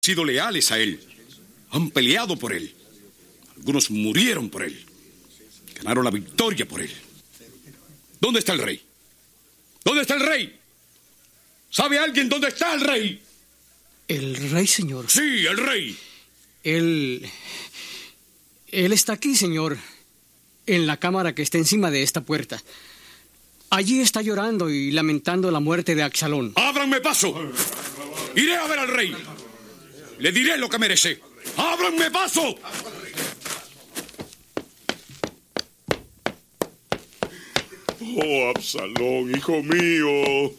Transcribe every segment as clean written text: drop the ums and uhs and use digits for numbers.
sido leales a él, han peleado por él. Algunos murieron por él, ganaron la victoria por él. ¿Dónde está el rey? ¿Dónde está el rey? ¿Sabe alguien dónde está el rey? ¿El rey, señor? Sí, el rey. Él está aquí, señor, en la cámara que está encima de esta puerta. Allí está llorando y lamentando la muerte de Absalón. ¡Ábranme paso! Iré a ver al rey. Le diré lo que merece. ¡Ábranme paso! Oh, Absalón, hijo mío,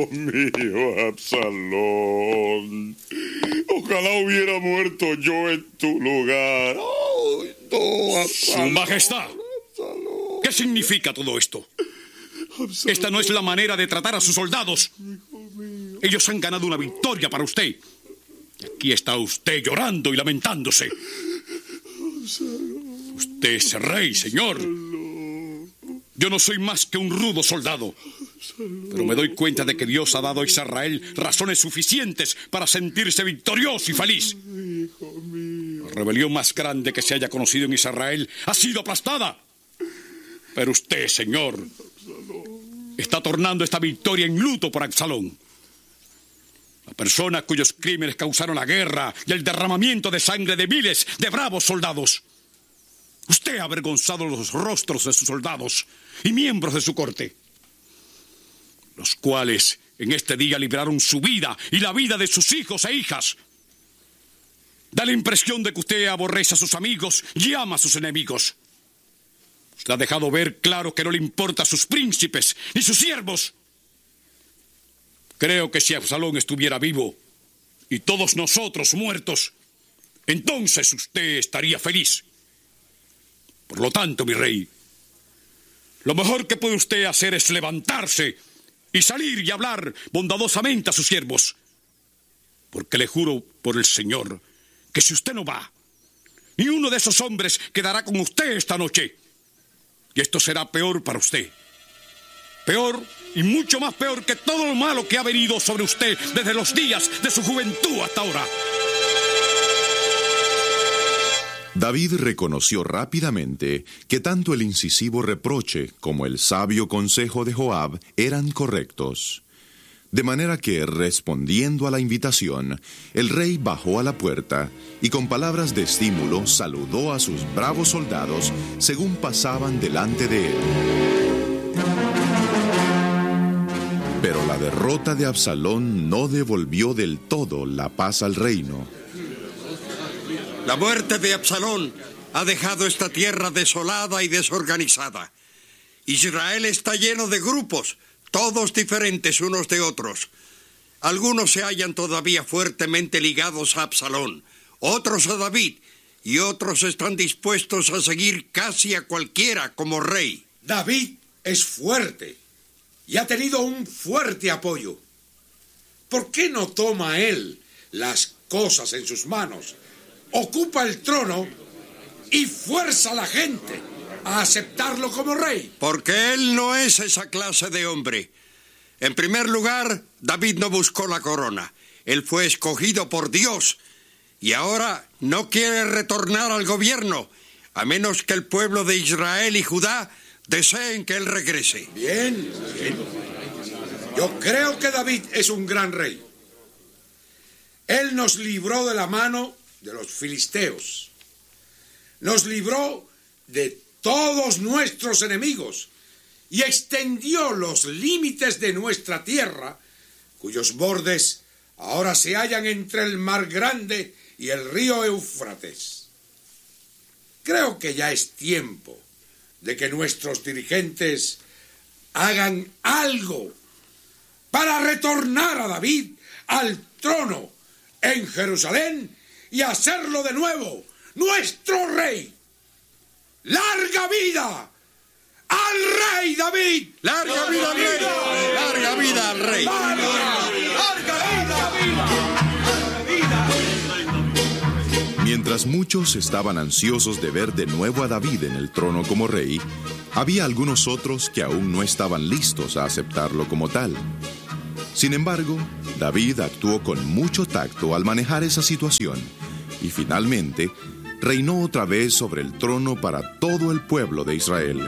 Absalón. Ojalá hubiera muerto yo en tu lugar. Oh, no, Absalón. Su Majestad, Absalón. ¿qué significa todo esto? Absalón. Esta no es la manera de tratar a sus soldados. Ellos han ganado una victoria para usted. Y aquí está usted llorando y lamentándose. Usted es rey, señor. Yo no soy más que un rudo soldado, pero me doy cuenta de que Dios ha dado a Israel razones suficientes para sentirse victorioso y feliz. La rebelión más grande que se haya conocido en Israel ha sido aplastada. Pero usted, señor, está tornando esta victoria en luto por Absalón. La persona cuyos crímenes causaron la guerra y el derramamiento de sangre de miles de bravos soldados. Usted ha avergonzado los rostros de sus soldados y miembros de su corte, los cuales en este día libraron su vida y la vida de sus hijos e hijas. Da la impresión de que usted aborrece a sus amigos y ama a sus enemigos. Usted ha dejado ver claro que no le importa a sus príncipes ni sus siervos. Creo que si Absalón estuviera vivo y todos nosotros muertos, entonces usted estaría feliz. Por lo tanto, mi rey, lo mejor que puede usted hacer es levantarse y salir y hablar bondadosamente a sus siervos. Porque le juro por el Señor que si usted no va, ni uno de esos hombres quedará con usted esta noche. Y esto será peor para usted. Peor y mucho más peor que todo lo malo que ha venido sobre usted desde los días de su juventud hasta ahora. David reconoció rápidamente que tanto el incisivo reproche como el sabio consejo de Joab eran correctos. De manera que, respondiendo a la invitación, el rey bajó a la puerta y con palabras de estímulo saludó a sus bravos soldados según pasaban delante de él. Pero la derrota de Absalón no devolvió del todo la paz al reino. La muerte de Absalón ha dejado esta tierra desolada y desorganizada. Israel está lleno de grupos, todos diferentes unos de otros. Algunos se hallan todavía fuertemente ligados a Absalón, otros a David, y otros están dispuestos a seguir casi a cualquiera como rey. David es fuerte y ha tenido un fuerte apoyo. ¿Por qué no toma él las cosas en sus manos, ocupa el trono y fuerza a la gente a aceptarlo como rey? Porque él no es esa clase de hombre. En primer lugar, David no buscó la corona. Él fue escogido por Dios y ahora no quiere retornar al gobierno, a menos que el pueblo de Israel y Judá deseen que él regrese. Bien. Yo creo que David es un gran rey. Él nos libró de la mano de los filisteos. Nos libró de todos nuestros enemigos y extendió los límites de nuestra tierra, cuyos bordes ahora se hallan entre el Mar Grande y el río Éufrates. Creo que ya es tiempo de que nuestros dirigentes hagan algo para retornar a David al trono en Jerusalén y hacerlo de nuevo nuestro rey. ¡Larga vida al rey David! ¡Larga vida al rey! ¡Larga vida al rey! Mientras muchos estaban ansiosos de ver de nuevo a David en el trono como rey, había algunos otros que aún no estaban listos a aceptarlo como tal. Sin embargo, David actuó con mucho tacto al manejar esa situación y finalmente reinó otra vez sobre el trono para todo el pueblo de Israel.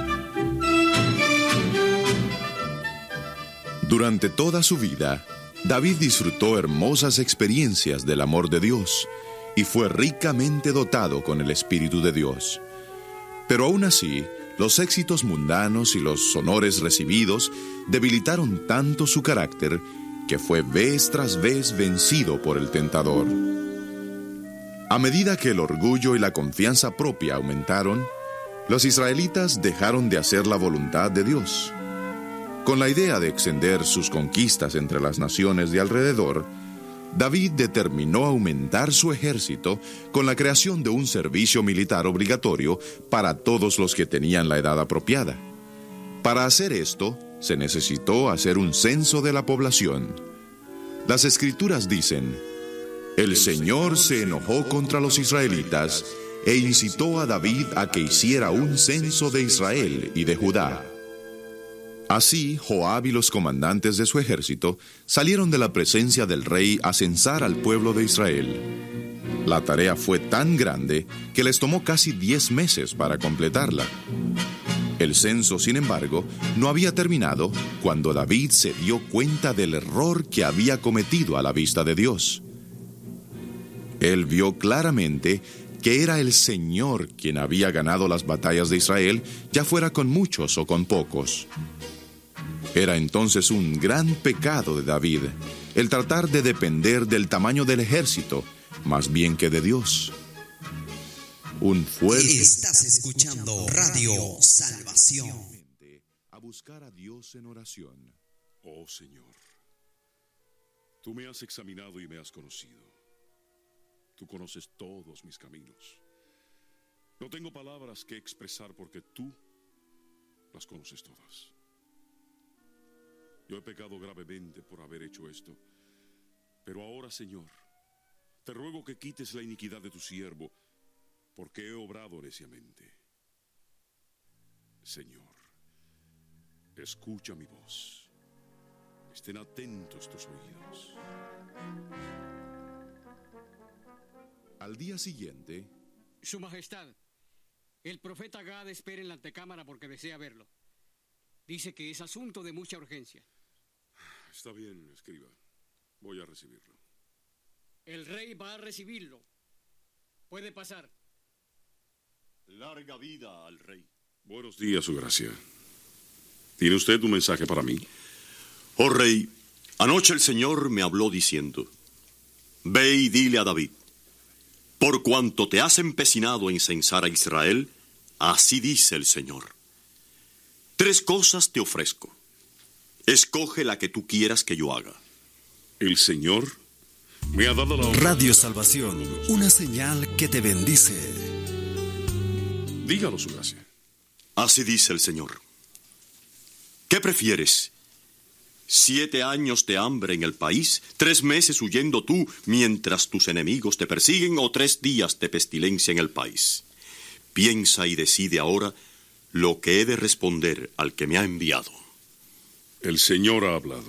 Durante toda su vida, David disfrutó hermosas experiencias del amor de Dios y fue ricamente dotado con el Espíritu de Dios. Pero aún así, los éxitos mundanos y los honores recibidos debilitaron tanto su carácter que fue vez tras vez vencido por el tentador. A medida que el orgullo y la confianza propia aumentaron, los israelitas dejaron de hacer la voluntad de Dios. Con la idea de extender sus conquistas entre las naciones de alrededor, David determinó aumentar su ejército con la creación de un servicio militar obligatorio para todos los que tenían la edad apropiada. Para hacer esto, se necesitó hacer un censo de la población. Las Escrituras dicen: el Señor se enojó contra los israelitas e incitó a David a que hiciera un censo de Israel y de Judá. Así, Joab y los comandantes de su ejército salieron de la presencia del rey a censar al pueblo de Israel. La tarea fue tan grande que les tomó casi 10 meses para completarla. El censo, sin embargo, no había terminado cuando David se dio cuenta del error que había cometido a la vista de Dios. Él vio claramente que era el Señor quien había ganado las batallas de Israel, ya fuera con muchos o con pocos. Era entonces un gran pecado de David el tratar de depender del tamaño del ejército, más bien que de Dios. Un fuerte... Estás escuchando Radio Salvación. A buscar a Dios en oración. Oh Señor, tú me has examinado y me has conocido. Tú conoces todos mis caminos. No tengo palabras que expresar porque tú las conoces todas. Yo he pecado gravemente por haber hecho esto. Pero ahora, Señor, te ruego que quites la iniquidad de tu siervo, porque he obrado neciamente. Señor, escucha mi voz. Estén atentos tus oídos. Al día siguiente, Su Majestad, el profeta Gad espera en la antecámara porque desea verlo. Dice que es asunto de mucha urgencia. Está bien, escriba. Voy a recibirlo. El rey va a recibirlo. Puede pasar. Larga vida al rey. Buenos días, su gracia. ¿Tiene usted un mensaje para mí? Oh rey, anoche el Señor me habló diciendo: ve y dile a David, por cuanto te has empecinado en censar a Israel, así dice el Señor. 3 cosas te ofrezco. Escoge la que tú quieras que yo haga. El Señor me ha dado la Radio Salvación, una señal que te bendice. Dígalo, su gracia. Así dice el Señor. ¿Qué prefieres? 7 años de hambre en el país, 3 meses huyendo tú mientras tus enemigos te persiguen, o 3 días de pestilencia en el país. Piensa y decide ahora lo que he de responder al que me ha enviado. El Señor ha hablado.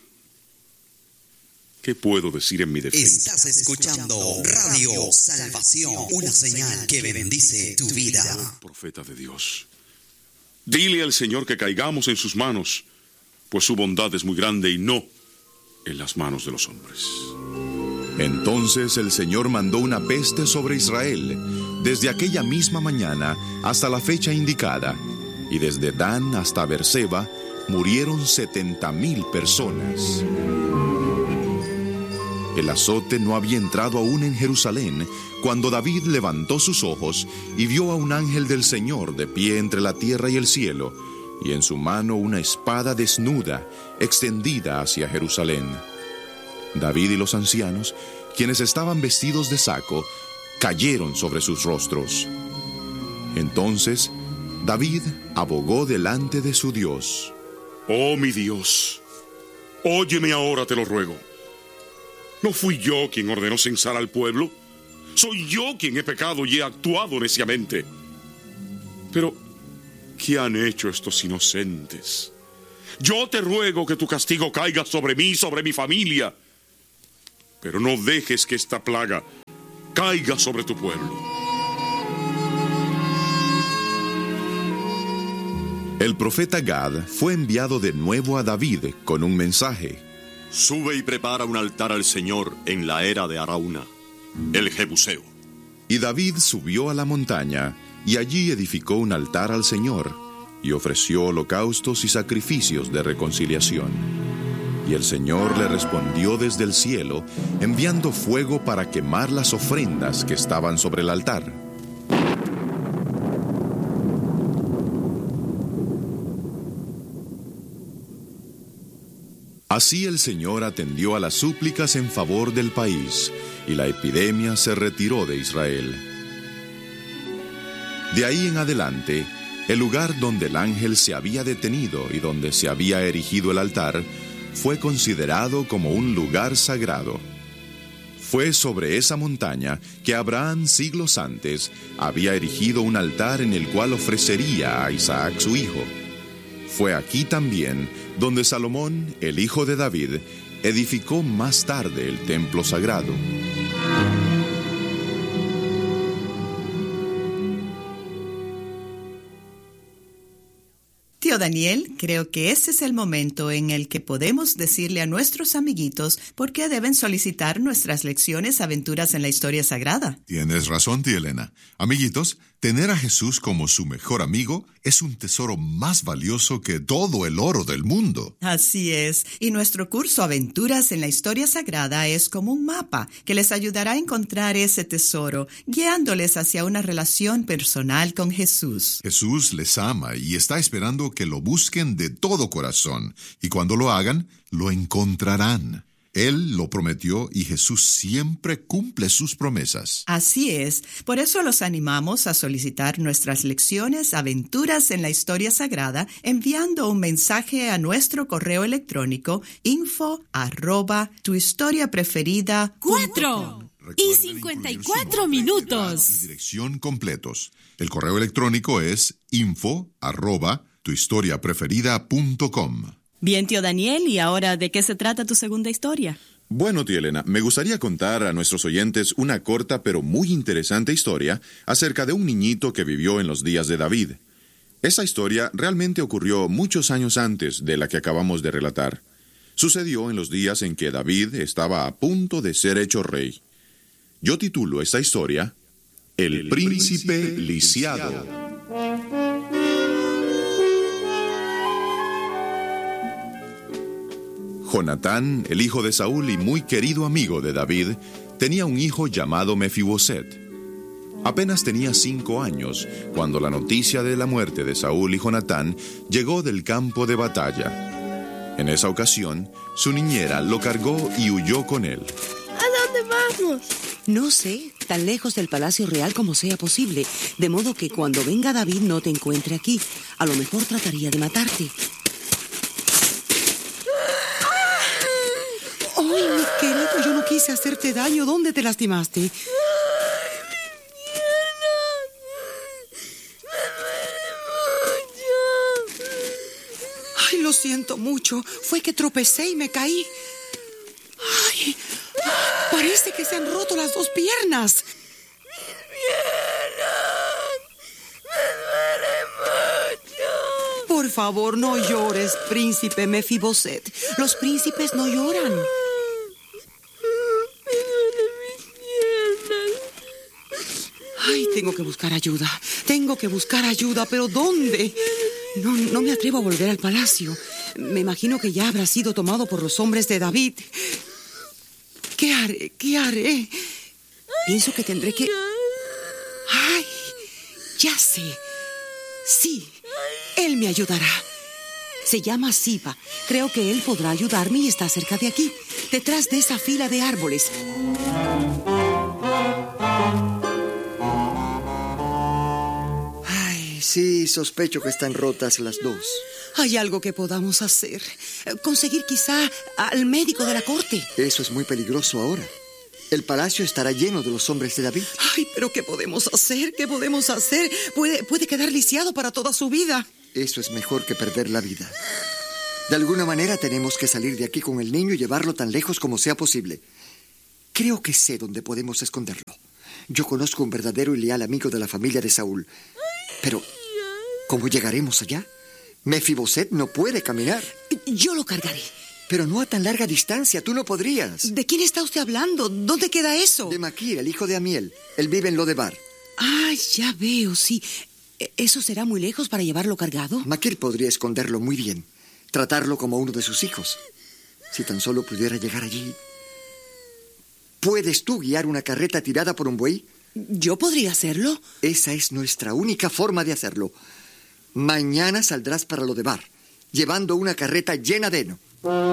¿Qué puedo decir en mi defensa? Estás escuchando Radio Salvación, una señal que bendice tu vida. Profeta de Dios, dile al Señor que caigamos en sus manos, pues su bondad es muy grande y no en las manos de los hombres. entonces el Señor mandó una peste sobre Israel, desde aquella misma mañana hasta la fecha indicada, y desde Dan hasta Beerseba murieron 70,000 personas. El azote no había entrado aún en Jerusalén cuando David levantó sus ojos y vio a un ángel del Señor de pie entre la tierra y el cielo, y en su mano una espada desnuda, extendida hacia Jerusalén. David y los ancianos, quienes estaban vestidos de saco, cayeron sobre sus rostros. Entonces, David abogó delante de su Dios. Oh, mi Dios, óyeme ahora, te lo ruego. ¿No fui yo quien ordenó censar al pueblo? Soy yo quien he pecado y he actuado neciamente. Pero, ¿qué han hecho estos inocentes? Yo te ruego que tu castigo caiga sobre mí, sobre mi familia. Pero no dejes que esta plaga caiga sobre tu pueblo. El profeta Gad fue enviado de nuevo a David con un mensaje. Sube y prepara un altar al Señor en la era de Arauna, el Jebuseo. Y David subió a la montaña, y allí edificó un altar al Señor, y ofreció holocaustos y sacrificios de reconciliación. Y el Señor le respondió desde el cielo, enviando fuego para quemar las ofrendas que estaban sobre el altar. Así el Señor atendió a las súplicas en favor del país, y la epidemia se retiró de Israel. De ahí en adelante, el lugar donde el ángel se había detenido y donde se había erigido el altar fue considerado como un lugar sagrado. Fue sobre esa montaña que Abraham, siglos antes, había erigido un altar en el cual ofrecería a Isaac su hijo. Fue aquí también donde Salomón, el hijo de David, edificó más tarde el templo sagrado. Tío Daniel, creo que ese es el momento en el que podemos decirle a nuestros amiguitos por qué deben solicitar nuestras lecciones Aventuras en la Historia Sagrada. Tienes razón, tía Elena. Amiguitos, tener a Jesús como su mejor amigo es un tesoro más valioso que todo el oro del mundo. Así es. Y nuestro curso Aventuras en la Historia Sagrada es como un mapa que les ayudará a encontrar ese tesoro, guiándoles hacia una relación personal con Jesús. Jesús les ama y está esperando que lo busquen de todo corazón, y cuando lo hagan, lo encontrarán. Él lo prometió y Jesús siempre cumple sus promesas. Así es. Por eso los animamos a solicitar nuestras lecciones Aventuras en la Historia Sagrada enviando un mensaje a nuestro correo electrónico info@tuhistoriapreferida 4:54 y dirección completos. El correo electrónico es info@tuhistoriapreferida.com. Bien, tío Daniel, ¿y ahora de qué se trata tu segunda historia? Bueno, tía Elena, me gustaría contar a nuestros oyentes una corta pero muy interesante historia acerca de un niñito que vivió en los días de David. Esa historia realmente ocurrió muchos años antes de la que acabamos de relatar. Sucedió en los días en que David estaba a punto de ser hecho rey. Yo titulo esta historia El Príncipe Lisiado. Jonatán, el hijo de Saúl y muy querido amigo de David, tenía un hijo llamado Mefiboset. Apenas tenía 5 años cuando la noticia de la muerte de Saúl y Jonatán llegó del campo de batalla. En esa ocasión, su niñera lo cargó y huyó con él. ¿A dónde vamos? No sé, tan lejos del Palacio Real como sea posible, de modo que cuando venga David no te encuentre aquí. A lo mejor trataría de matarte. ¡Ay, mi querido! Yo no quise hacerte daño. ¿Dónde te lastimaste? ¡Ay, mi pierna! ¡Me duele mucho! Ay, lo siento mucho. Fue que tropecé y me caí. Ay, parece que se han roto las 2 piernas. ¡Mis piernas! ¡Me duele mucho! Por favor, no llores, príncipe Mefiboset. Los príncipes no lloran. Ay, tengo que buscar ayuda, pero ¿dónde? No me atrevo a volver al palacio. Me imagino que ya habrá sido tomado por los hombres de David. ¿Qué haré? Pienso que tendré que... ¡Ay! Ya sé. Sí, él me ayudará. Se llama Siba. Creo que él podrá ayudarme y está cerca de aquí, detrás de esa fila de árboles. Sí, sospecho que están rotas las 2. Hay algo que podamos hacer. Conseguir quizá al médico de la corte. Eso es muy peligroso ahora. El palacio estará lleno de los hombres de David. Ay, pero ¿qué podemos hacer? Puede quedar lisiado para toda su vida. Eso es mejor que perder la vida. De alguna manera tenemos que salir de aquí con el niño y llevarlo tan lejos como sea posible. Creo que sé dónde podemos esconderlo. Yo conozco un verdadero y leal amigo de la familia de Saúl. Pero, ¿cómo llegaremos allá? Mefiboset no puede caminar. Yo lo cargaré. Pero no a tan larga distancia, tú no podrías. ¿De quién está usted hablando? ¿Dónde queda eso? De Maquir, el hijo de Amiel. Él vive en Lodebar. Ah, ya veo, sí. ¿Eso será muy lejos para llevarlo cargado? Maquir podría esconderlo muy bien. Tratarlo como uno de sus hijos. Si tan solo pudiera llegar allí. ¿Puedes tú guiar una carreta tirada por un buey? ¿Yo podría hacerlo? Esa es nuestra única forma de hacerlo. Mañana saldrás para Lodebar, llevando una carreta llena de heno.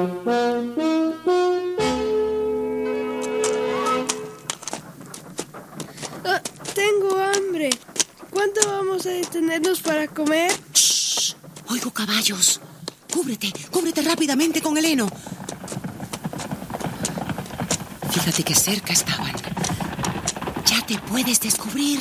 Tengo hambre. ¿Cuánto vamos a detenernos para comer? ¡Shh! Oigo caballos. Cúbrete rápidamente con el heno. Fíjate que cerca estaban. Ya te puedes descubrir.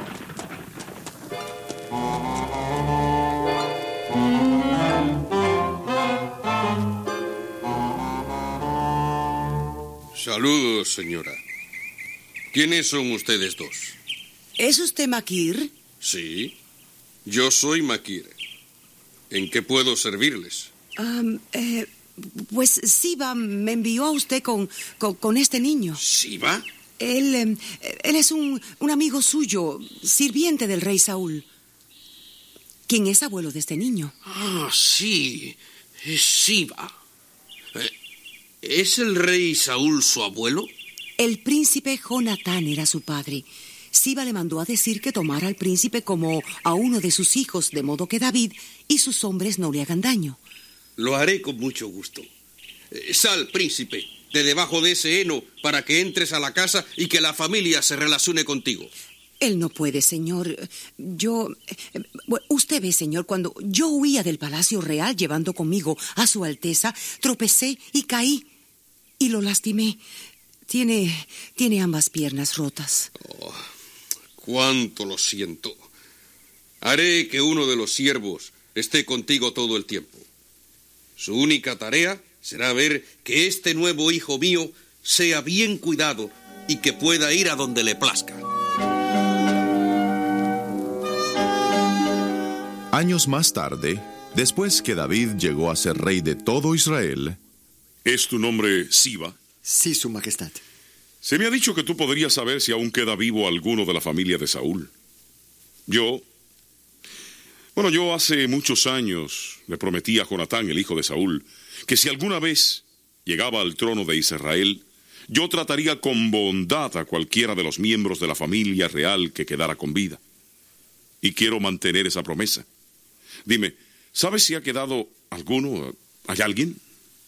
Saludos, señora. ¿Quiénes son ustedes dos? ¿Es usted Maquir? Sí, yo soy Maquir. ¿En qué puedo servirles? Pues Siba me envió a usted con este niño. ¿Siba? Él es un amigo suyo, sirviente del rey Saúl. ¿Quién es abuelo de este niño? Ah, sí, es Siba. ¿Es el rey Saúl su abuelo? El príncipe Jonatán era su padre. Siba le mandó a decir que tomara al príncipe como a uno de sus hijos, de modo que David y sus hombres no le hagan daño. Lo haré con mucho gusto. Sal, príncipe, de debajo de ese heno para que entres a la casa y que la familia se relacione contigo. Él no puede, señor. Usted ve, señor, cuando yo huía del Palacio Real llevando conmigo a su Alteza, tropecé y caí y lo lastimé. Tiene ambas piernas rotas. Oh, cuánto lo siento. Haré que uno de los siervos esté contigo todo el tiempo. Su única tarea será ver que este nuevo hijo mío sea bien cuidado y que pueda ir a donde le plazca. Años más tarde, después que David llegó a ser rey de todo Israel... ¿Es tu nombre Siba? Sí, su majestad. Se me ha dicho que tú podrías saber si aún queda vivo alguno de la familia de Saúl. Yo hace muchos años le prometí a Jonatán, el hijo de Saúl, que si alguna vez llegaba al trono de Israel, yo trataría con bondad a cualquiera de los miembros de la familia real que quedara con vida. Y quiero mantener esa promesa. Dime, ¿sabes si ha quedado alguno? ¿Hay alguien?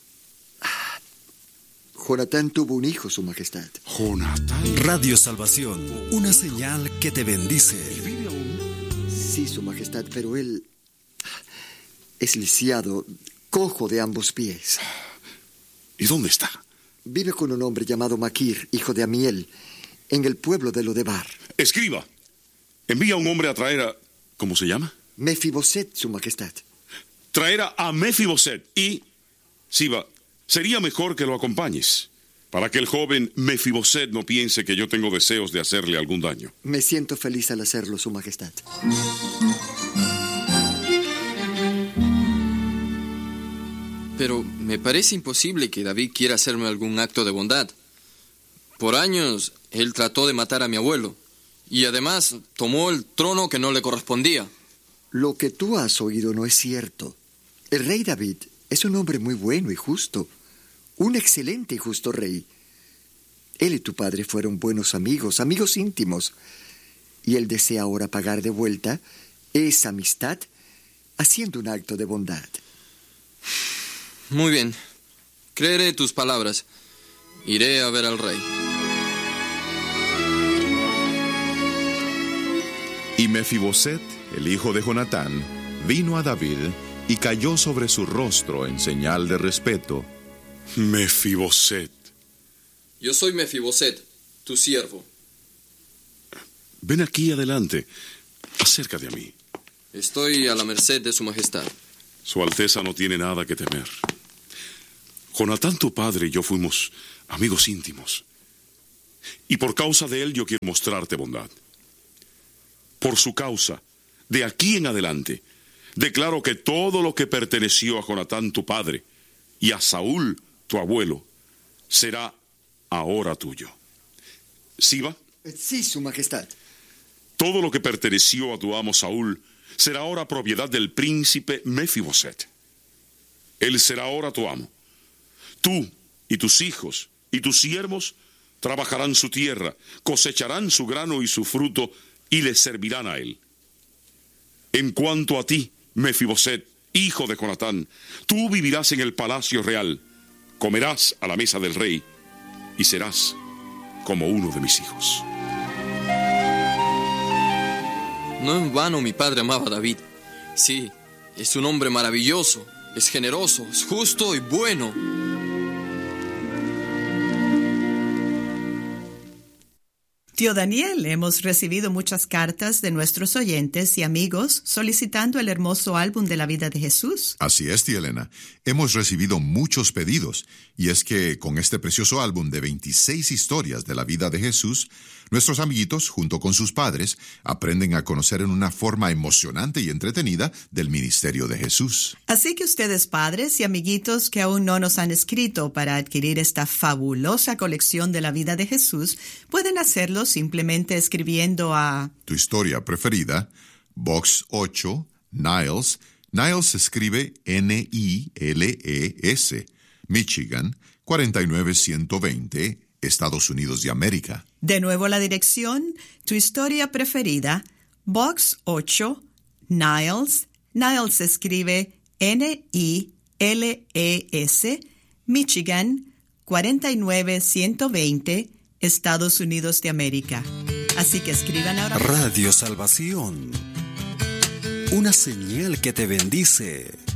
Jonatán tuvo un hijo, su majestad. ¿Jonatán? Radio Salvación, una señal que te bendice. Sí, su majestad, pero él es lisiado, cojo de ambos pies. ¿Y dónde está? Vive con un hombre llamado Maquir, hijo de Amiel, en el pueblo de Lodebar. Escriba. Envía a un hombre a traer a... ¿Cómo se llama? Mefiboset, su majestad. Traer a Mefiboset y... Siba, sería mejor que lo acompañes, para que el joven Mefiboset no piense que yo tengo deseos de hacerle algún daño. Me siento feliz al hacerlo, su majestad. Pero me parece imposible que David quiera hacerme algún acto de bondad. Por años, él trató de matar a mi abuelo, y además tomó el trono que no le correspondía. Lo que tú has oído no es cierto. El rey David es un hombre muy bueno y justo. Un excelente y justo rey. Él y tu padre fueron buenos amigos, amigos íntimos. Y él desea ahora pagar de vuelta esa amistad haciendo un acto de bondad. Muy bien. Creeré tus palabras. Iré a ver al rey. Y Mefiboset, el hijo de Jonatán, vino a David y cayó sobre su rostro en señal de respeto. Mefiboset. Yo soy Mefiboset, tu siervo. Ven aquí adelante. Acércate a mí. Estoy a la merced de su majestad. Su Alteza no tiene nada que temer. Jonatán, tu padre, y yo fuimos amigos íntimos. Y por causa de él yo quiero mostrarte bondad. Por su causa, de aquí en adelante, declaro que todo lo que perteneció a Jonatán, tu padre, y a Saúl, tu abuelo, será ahora tuyo. ¿Siba? Sí, Su Majestad. Todo lo que perteneció a tu amo Saúl será ahora propiedad del príncipe Mefiboset. Él será ahora tu amo. Tú y tus hijos y tus siervos trabajarán su tierra, cosecharán su grano y su fruto, y le servirán a él. En cuanto a ti, Mefiboset, hijo de Jonatán, tú vivirás en el palacio real, comerás a la mesa del rey, y serás como uno de mis hijos. No en vano mi padre amaba a David. Sí, es un hombre maravilloso, es generoso, es justo y bueno. Tío Daniel, hemos recibido muchas cartas de nuestros oyentes y amigos solicitando el hermoso álbum de la vida de Jesús. Así es, tía Elena. Hemos recibido muchos pedidos, y es que con este precioso álbum de 26 historias de la vida de Jesús, nuestros amiguitos, junto con sus padres, aprenden a conocer en una forma emocionante y entretenida del ministerio de Jesús. Así que ustedes, padres y amiguitos que aún no nos han escrito para adquirir esta fabulosa colección de la vida de Jesús, pueden hacerlo simplemente escribiendo a Tu historia preferida, Box 8, Niles. Niles se escribe Niles, Michigan, 49120, Estados Unidos de América. De nuevo la dirección, Tu historia preferida, Box 8, Niles. Niles se escribe Niles, Michigan, 49120, Estados Unidos de América. Así que escriban ahora. Radio Salvación, una señal que te bendice.